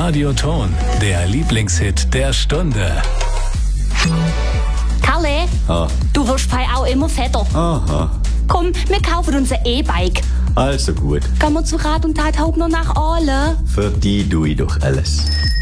Radioton, der Lieblingshit der Stunde. Kalle, du wirst auch immer fetter. Aha, Komm, wir kaufen uns ein E-Bike. also gut. Gehen wir zu Rat und Tat Hauptner nach Aale. Für die tue ich doch alles.